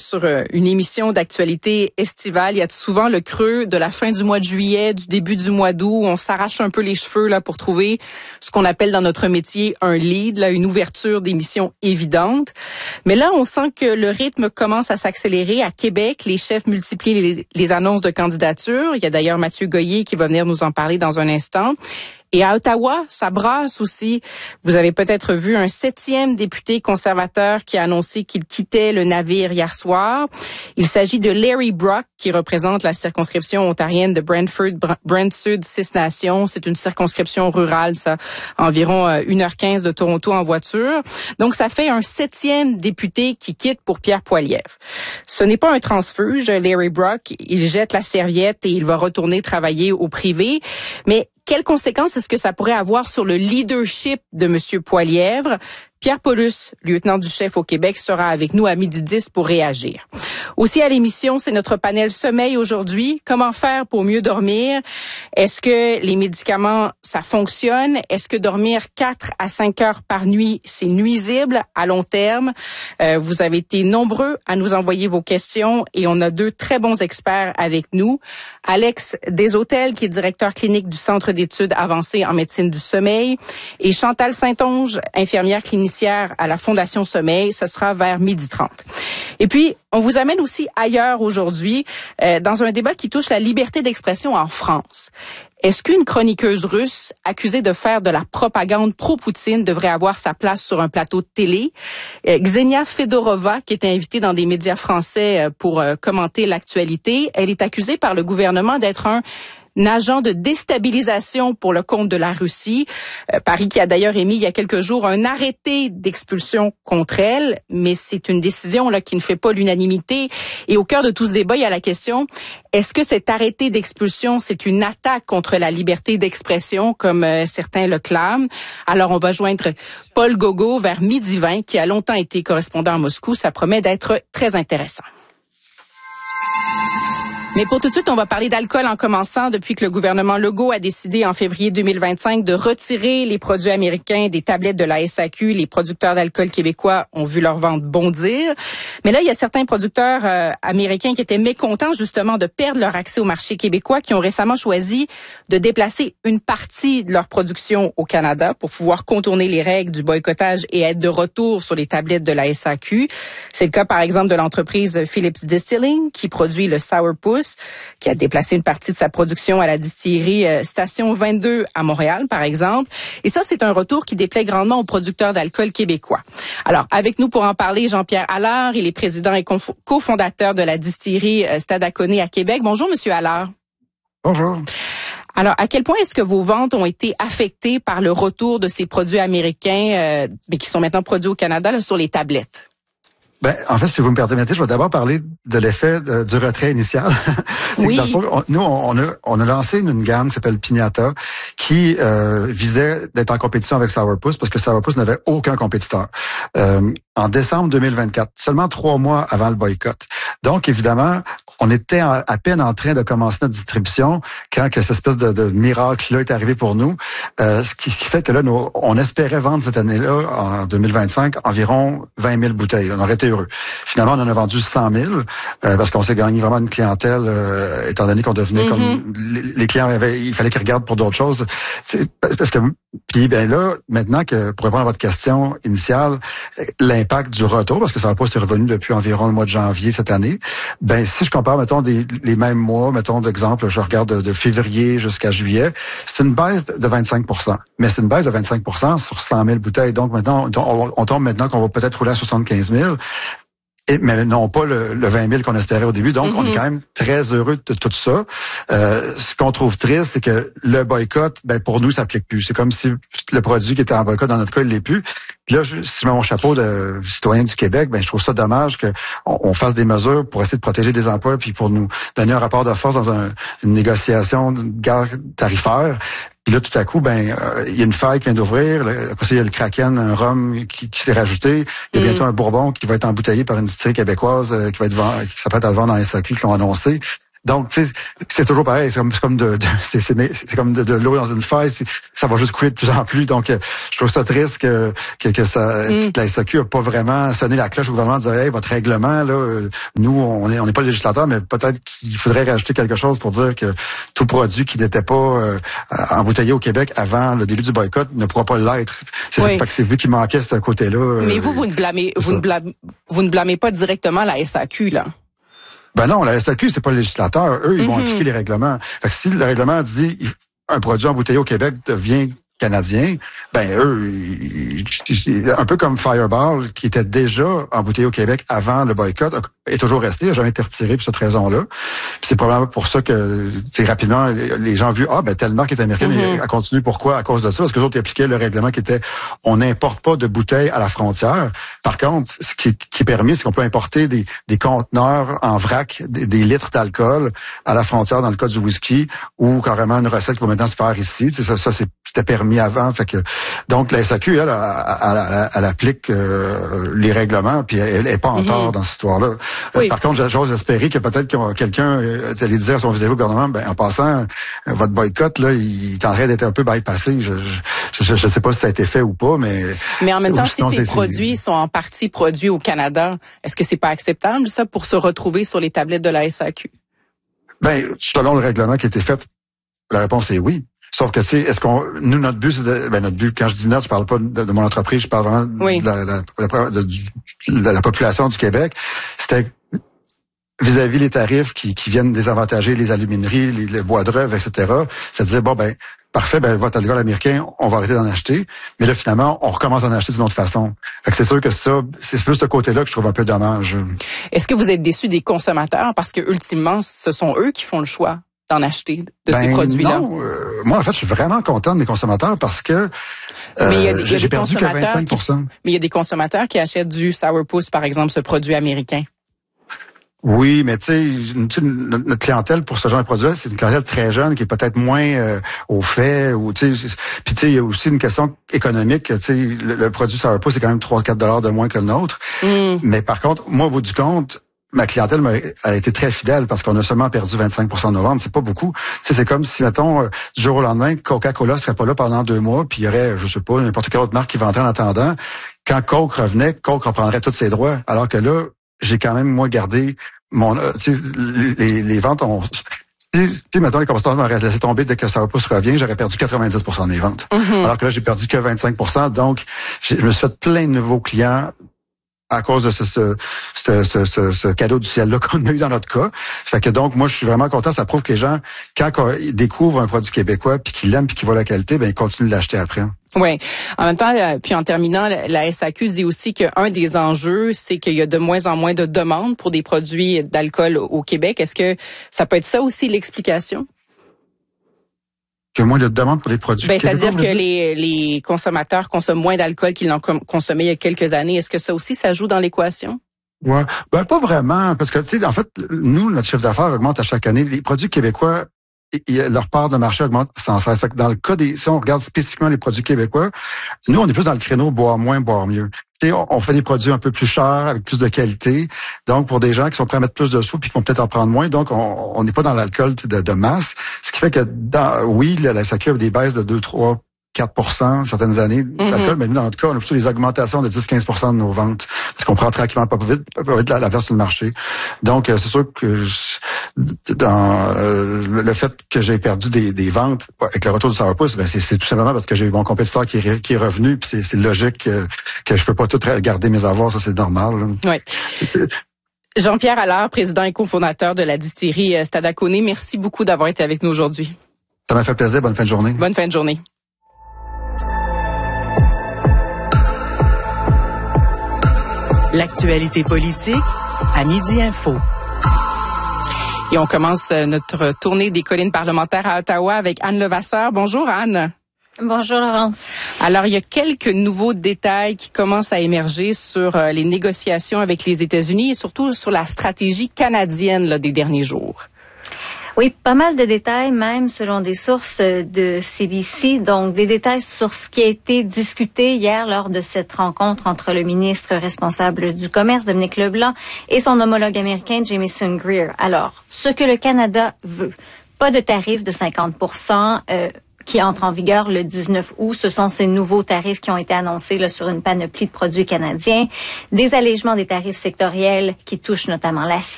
sur une émission d'actualité estivale, il y a souvent le creux de la fin du mois de juillet, du début du mois d'août, où on s'arrache un peu les cheveux là pour trouver ce qu'on appelle dans notre métier un lead, là, une ouverture d'émission évidente. Mais là, on sent que le rythme commence à s'accélérer. À Québec, les chefs multiplient les annonces de candidature. Il y a d'ailleurs Mathieu Goyer qui va venir nous en parler dans un instant. Et à Ottawa, ça brasse aussi. Vous avez peut-être vu un 7e député conservateur qui a annoncé qu'il quittait le navire hier soir. Il s'agit de Larry Brock, qui représente la circonscription ontarienne de Brent-Sud, 6 Nations. C'est une circonscription rurale, ça, environ 1h15 de Toronto en voiture. Donc, ça fait un 7e député qui quitte pour Pierre Poilievre. Ce n'est pas un transfuge, Larry Brock. Il jette la serviette et il va retourner travailler au privé. Mais quelles conséquences est-ce que ça pourrait avoir sur le leadership de M. Poilievre? Pierre Paulus, lieutenant du chef au Québec, sera avec nous à 12h10 pour réagir. Aussi à l'émission, c'est notre panel sommeil aujourd'hui. Comment faire pour mieux dormir? Est-ce que les médicaments, ça fonctionne? Est-ce que dormir 4 à 5 heures par nuit, c'est nuisible à long terme? Vous avez été nombreux à nous envoyer vos questions et on a 2 très bons experts avec nous. Alex Deshôtels, qui est directeur clinique du Centre d'études avancées en médecine du sommeil, et Chantal Saint-Onge, infirmière clinicienne à la Fondation Sommeil. Ce sera vers 12h30. Et puis, on vous amène aussi ailleurs aujourd'hui, dans un débat qui touche la liberté d'expression en France. Est-ce qu'une chroniqueuse russe accusée de faire de la propagande pro-Poutine devrait avoir sa place sur un plateau de télé? Ksenia Fedorova, qui est invitée dans des médias français pour commenter l'actualité, elle est accusée par le gouvernement d'être un agent de déstabilisation pour le compte de la Russie. Paris qui a d'ailleurs émis il y a quelques jours un arrêté d'expulsion contre elle, mais c'est une décision là qui ne fait pas l'unanimité. Et au cœur de tout ce débat, il y a la question, est-ce que cet arrêté d'expulsion, c'est une attaque contre la liberté d'expression, comme certains le clament? Alors, on va joindre Paul Gogo vers 12h20, qui a longtemps été correspondant à Moscou. Ça promet d'être très intéressant. Mais pour tout de suite, on va parler d'alcool en commençant. Depuis que le gouvernement Legault a décidé en février 2025 de retirer les produits américains des tablettes de la SAQ, les producteurs d'alcool québécois ont vu leur vente bondir. Mais là, il y a certains producteurs américains qui étaient mécontents justement de perdre leur accès au marché québécois, qui ont récemment choisi de déplacer une partie de leur production au Canada pour pouvoir contourner les règles du boycottage et être de retour sur les tablettes de la SAQ. C'est le cas, par exemple, de l'entreprise Phillips Distilling, qui produit le Sourpuss, qui a déplacé une partie de sa production à la distillerie Station 22 à Montréal, par exemple. Et ça, c'est un retour qui déplaît grandement aux producteurs d'alcool québécois. Alors, avec nous pour en parler, Jean-Pierre Allard, il est président et cofondateur de la distillerie Stadacone à Québec. Bonjour, Monsieur Allard. Bonjour. Alors, à quel point est-ce que vos ventes ont été affectées par le retour de ces produits américains, mais qui sont maintenant produits au Canada, là, sur les tablettes? Ben, en fait, si vous me permettez, je vais d'abord parler de l'effet du retrait initial. Oui. Dans le fond, nous, on a lancé une gamme qui s'appelle Piñata, qui visait d'être en compétition avec Sourpuss, parce que Sourpuss n'avait aucun compétiteur. En décembre 2024, seulement 3 mois avant le boycott. Donc, évidemment, on était à peine en train de commencer notre distribution quand que cette espèce de miracle-là est arrivé pour nous. Ce qui fait que là, on espérait vendre cette année-là, en 2025, environ 20 000 bouteilles. On aurait été heureux. Finalement, on en a vendu 100 000 parce qu'on s'est gagné vraiment une clientèle, étant donné qu'on devenait comme les clients il fallait qu'ils regardent pour d'autres choses. Parce que puis ben là, maintenant que pour répondre à votre question initiale, l'impact du retour, parce que ça va pas s'est revenu depuis environ le mois de janvier cette année. Ben si je compare, mettons les mêmes mois, mettons d'exemple, je regarde de février jusqu'à juillet, c'est une baisse de 25%. Mais c'est une baisse de 25% sur 100 000 bouteilles. Donc maintenant, on tombe maintenant qu'on va peut-être rouler à 75 000. Mais non pas le 20 000 qu'on espérait au début. Donc, on est quand même très heureux de tout ça. Ce qu'on trouve triste, c'est que le boycott, ben pour nous, ça s'applique plus. C'est comme si le produit qui était en boycott, dans notre cas, il l'est plus. Puis là, si je mets mon chapeau de citoyen du Québec, ben je trouve ça dommage qu'on fasse des mesures pour essayer de protéger des emplois puis pour nous donner un rapport de force dans une négociation de guerre tarifaire. Puis là, tout à coup, il y a une faille qui vient d'ouvrir. Après ça, il y a le Kraken, un rhum qui s'est rajouté. Il y a bientôt un Bourbon qui va être embouteillé par une distillerie québécoise qui s'apprête à le vendre en SAQ, qui l'ont annoncé. Donc, tu sais, c'est toujours pareil. C'est comme de l'eau dans une feuille. Ça va juste couler de plus en plus. Donc, je trouve ça triste que la SAQ a pas vraiment sonné la cloche au gouvernement de dire, hey, votre règlement, là, nous, on n'est pas le législateur, mais peut-être qu'il faudrait rajouter quelque chose pour dire que tout produit qui n'était pas embouteillé au Québec avant le début du boycott ne pourra pas l'être. Fait que c'est vu qu'il manquait ce côté-là. Mais vous ne blâmez pas directement la SAQ, là. Ben non, la SAQ, c'est pas le législateur. Eux, ils vont appliquer les règlements. Fait que si le règlement dit un produit embouteillé au Québec devient canadien, ben eux, un peu comme Fireball, qui était déjà embouteillé au Québec avant le boycott, est toujours resté, n'a jamais été retiré pour cette raison-là. Puis c'est probablement pour ça que rapidement, les gens ont vu, telle marque est américaine, et elle continue. Pourquoi? À cause de ça, parce que les autres appliquaient le règlement qui était, on n'importe pas de bouteilles à la frontière. Par contre, ce qui est permis, c'est qu'on peut importer des conteneurs en vrac, des litres d'alcool à la frontière dans le cas du whisky, ou carrément une recette qui va maintenant se faire ici. Ça c'était permis avant. Fait que donc la SAQ, elle applique les règlements, puis elle est pas en tort dans cette histoire-là. Oui. Par contre, j'ose espérer que peut-être quelqu'un allait dire à son vis-à-vis au gouvernement, en passant, votre boycott, là, il est en train d'être un peu bypassé. Je sais pas si ça a été fait ou pas, mais en même temps, si ces produits sont en partie produits au Canada, est-ce que c'est pas acceptable, ça, pour se retrouver sur les tablettes de la SAQ? Selon le règlement qui a été fait, la réponse est oui. Sauf que, tu sais, notre but, c'est notre but, quand je dis notre, je parle pas de mon entreprise, je parle vraiment de la population du Québec. C'était vis-à-vis les tarifs qui viennent désavantager les alumineries, les bois de rêve, etc. C'est de dire, parfait, votre alcool américain, on va arrêter d'en acheter. Mais là, finalement, on recommence à en acheter d'une autre façon. Fait que c'est sûr que ça, c'est plus ce côté-là que je trouve un peu dommage. Est-ce que vous êtes déçu des consommateurs? Parce que, ultimement, ce sont eux qui font le choix d'en acheter de ces produits-là? Non, moi, en fait, je suis vraiment content de mes consommateurs parce que j'ai perdu que 25%. Mais il y a des consommateurs qui achètent du Sourpuss, par exemple, ce produit américain. Oui, mais tu sais, notre clientèle pour ce genre de produit-là, c'est une clientèle très jeune qui est peut-être moins au fait. Ou tu sais, puis tu sais, il y a aussi une question économique. Tu sais, le produit Sourpuss, c'est quand même 3-4 $ de moins que le nôtre. Mais par contre, moi, au bout du compte, ma clientèle a été très fidèle parce qu'on a seulement perdu 25% de nos ventes. C'est pas beaucoup. Tu sais, c'est comme si, mettons, du jour au lendemain, Coca-Cola serait pas là pendant 2 mois, puis il y aurait, je sais pas, n'importe quelle autre marque qui vendrait en attendant. Quand Coke revenait, Coke reprendrait tous ses droits. Alors que là, j'ai quand même, moi, gardé mon... tu sais, les ventes ont... Si, mettons, les consommateurs m'auraient laissé tomber dès que Sourpuss revient, j'aurais perdu 90% de mes ventes. Alors que là, j'ai perdu que 25%. Donc, je me suis fait plein de nouveaux clients à cause de ce cadeau du ciel-là qu'on a eu dans notre cas. Fait que donc, moi, je suis vraiment content. Ça prouve que les gens, quand ils découvrent un produit québécois, puis qu'ils l'aiment, puis qu'ils voient la qualité, ils continuent de l'acheter après. Oui. En même temps, puis en terminant, la SAQ dit aussi qu'un des enjeux, c'est qu'il y a de moins en moins de demandes pour des produits d'alcool au Québec. Est-ce que ça peut être ça aussi l'explication? Que moins de demandes pour des produits québécois? C'est-à-dire que les consommateurs consomment moins d'alcool qu'ils n'en consommaient il y a quelques années. Est-ce que ça aussi, ça joue dans l'équation? Ouais, pas vraiment, parce que tu sais, en fait, nous, notre chiffre d'affaires augmente à chaque année. Les produits québécois, leur part de marché augmente sans cesse. Fait que dans le cas si on regarde spécifiquement les produits québécois, nous, on est plus dans le créneau boire moins, boire mieux. Tu sais, on fait des produits un peu plus chers, avec plus de qualité. Donc, pour des gens qui sont prêts à mettre plus de sous puis qui vont peut-être en prendre moins, donc on n'est pas dans l'alcool de masse. Ce qui fait que, la SAQ a des baisses de 2-3-4% certaines années d'alcool, mais nous, dans notre cas, on a plutôt des augmentations de 10-15% de nos ventes, parce qu'on prend tranquillement pas vite la place sur le marché. Donc, c'est sûr que dans le fait que j'ai perdu des ventes avec le retour du Sourpuss, c'est tout simplement parce que j'ai eu mon compétiteur qui est revenu, puis c'est logique que je peux pas tout garder mes avoirs, ça c'est normal. Oui. Jean-Pierre Allard, président et cofondateur de la distillerie Stadaconé, merci beaucoup d'avoir été avec nous aujourd'hui. Ça m'a fait plaisir. Bonne fin de journée. Bonne fin de journée. L'actualité politique à Midi Info. Et on commence notre tournée des collines parlementaires à Ottawa avec Anne Levasseur. Bonjour Anne. Bonjour Laurent. Alors, il y a quelques nouveaux détails qui commencent à émerger sur les négociations avec les États-Unis et surtout sur la stratégie canadienne des derniers jours. Oui, pas mal de détails, même selon des sources de CBC. Donc, des détails sur ce qui a été discuté hier lors de cette rencontre entre le ministre responsable du Commerce, Dominique Leblanc, et son homologue américain, Jamieson Greer. Alors, ce que le Canada veut, pas de tarif de 50%, qui entre en vigueur le 19 août. Ce sont ces nouveaux tarifs qui ont été annoncés là, sur une panoplie de produits canadiens. Des allégements des tarifs sectoriels qui touchent notamment l'acier,